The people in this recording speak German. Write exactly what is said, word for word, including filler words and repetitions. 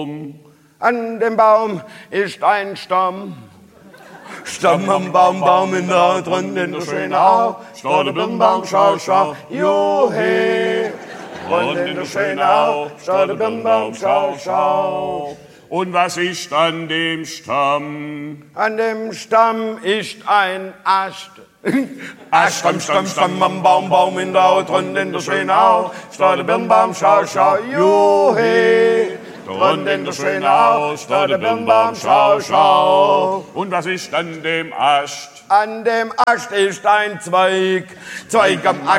An dem Baum ist ein Stamm. Stamm am Baum, Baum in der drunten in der schönen Au. Stade bim Baum, schau, schau, juhe. Drunten in der schönen Au. Stade bim Baum, schau, schau. Und was ist an dem Stamm? An dem Stamm ist ein Ast. Ast, Stamm, Stamm, Stamm am Baum, Baum in der Au. Drunten in der schönen Au. Stade bim Baum, schau, schau, juhe. Drunten in der schönen Au, Stade bim Baum, schau, schau. Und was ist an dem Ast? An dem Ast ist ein Zweig, Zweig am Ast.